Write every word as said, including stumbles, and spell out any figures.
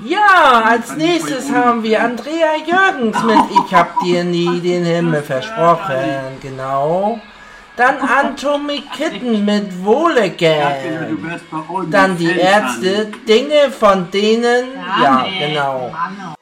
Ja, als nächstes haben wir Andrea Jürgens mit Ich hab dir nie den Himmel versprochen, genau. Dann Atomic Kitten mit Wohlegern. Dann die Ärzte, Dinge von denen, ja, genau.